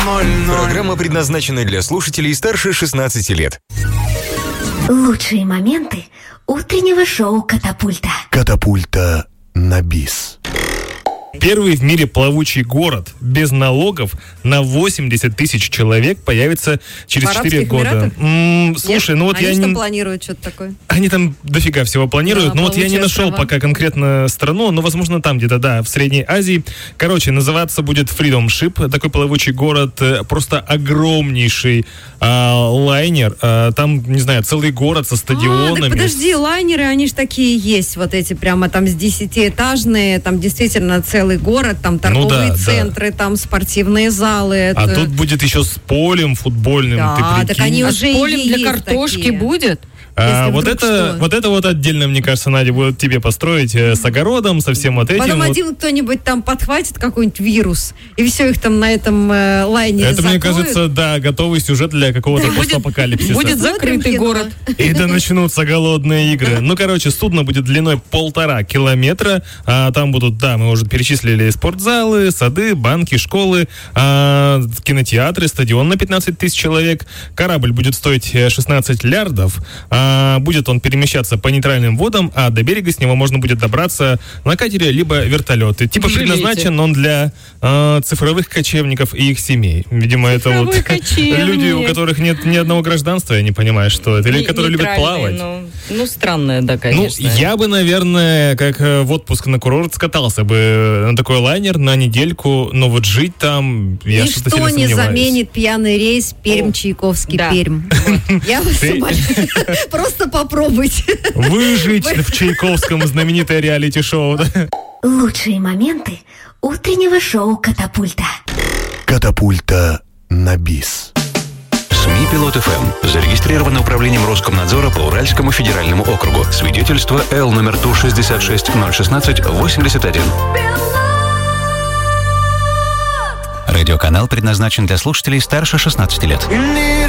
Программа предназначена для слушателей старше 16 лет. Лучшие моменты утреннего шоу «Катапульта». Катапульта на бис. Первый в мире плавучий город без налогов на 80 тысяч человек появится через 4 года. Слушай, ну вот они я что не... планируют что-то такое? Они там дофига всего планируют, Да, но вот я не нашел острова. пока конкретно страну, но, возможно, там где-то, да, в Средней Азии. Короче, называться будет Freedom Ship, такой плавучий город, просто огромнейший лайнер. Там, не знаю, целый город со стадионами. Так подожди, лайнеры, они же такие есть, вот эти прямо там с 10-этажные, там действительно целый город, там торговые центры, там спортивные залы. А тут будет еще с полем футбольным, Да, ты прикинь. так они уже с полем и для есть картошки такие. будет? Вот это вот отдельно, мне кажется, Надя, будут тебе построить с огородом, со всем вот этим. Потом вот. один кто-нибудь там подхватит какой-нибудь вирус, и все их там на этом лайнере Это, мне закроют. кажется, да, готовый сюжет для какого-то постапокалипсиса. Будет закрытый кино. город. И да начнутся голодные игры. Ну, короче, судно будет длиной 1,5 километра. Там будут, да, мы уже перечислили спортзалы, сады, банки, школы, кинотеатры, стадион на 15 тысяч человек. Корабль будет стоить 16 лярдов. Будет он перемещаться по нейтральным водам, а до берега с него можно будет добраться на катере либо вертолеты. Типа предназначен он для цифровых кочевников и их семей. Видимо, это вот кочевник. люди, у которых нет ни одного гражданства, я не понимаю, что это. Или которые любят плавать. Ну, странное, да, конечно. Ну, я бы, наверное, как в отпуск на курорт скатался бы на такой лайнер на недельку, но вот жить там, я что-то сильно Ничто не сомневаюсь. заменит пьяный рейс Пермь-Чайковский-Пермь. Я вас умоляю. Просто попробуйте. Выжить в Чайковском знаменитое реалити-шоу. Да? Лучшие моменты утреннего шоу «Катапульта». Катапульта на бис. СМИ Пилот ФМ. Зарегистрировано управлением Роскомнадзора по Уральскому федеральному округу. Свидетельство Л номер ТУ 66-016-81. Радиоканал предназначен для слушателей старше 16 лет.